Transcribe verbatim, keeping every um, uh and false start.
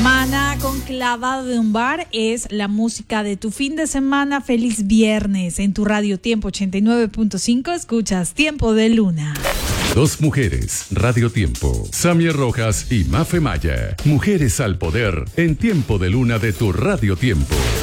Maná con Clavado de un Bar es la música de tu fin de semana. Feliz viernes. En tu Radio Tiempo ochenta y nueve punto cinco escuchas Tiempo de Luna. Dos mujeres, Radio Tiempo. Samia Rojas y Mafe Maya. Mujeres al poder en Tiempo de Luna de tu Radio Tiempo.